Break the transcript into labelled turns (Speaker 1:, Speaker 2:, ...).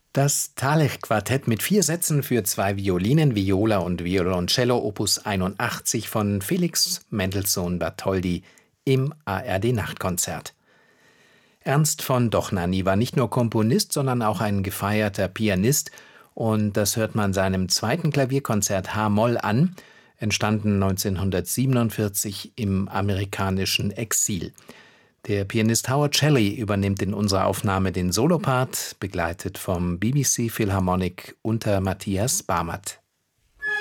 Speaker 1: Das Thalech-Quartett mit 4 Sätzen für 2 Violinen, Viola und Violoncello Opus 81 von Felix Mendelssohn Bartholdy im ARD-Nachtkonzert. Ernst von Dohnanyi war nicht nur Komponist, sondern auch ein gefeierter Pianist, und das hört man seinem zweiten Klavierkonzert H-Moll an, entstanden 1947 im amerikanischen Exil. Der Pianist Howard Shelley übernimmt in unserer Aufnahme den Solopart, begleitet vom BBC Philharmonic unter Matthias Barmert.